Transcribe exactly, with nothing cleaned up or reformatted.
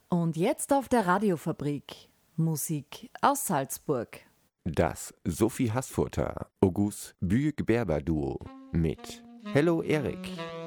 Und jetzt auf der Radiofabrik Musik aus Salzburg. Das Sophie Haßfurter August Büyük Berber Duo mit Hello Erik.